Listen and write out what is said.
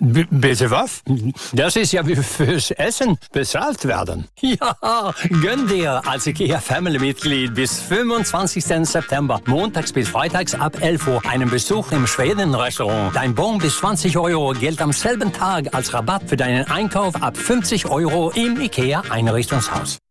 Bitte was? Das ist ja wie fürs Essen bezahlt werden. Ja, gönn dir als IKEA-Family-Mitglied bis 25. September, montags bis freitags ab 11 Uhr, einen Besuch im Schweden-Restaurant. Dein Bon bis 20 Euro gilt am selben Tag als Rabatt für deinen Einkauf ab 50 Euro im IKEA-Einrichtungshaus.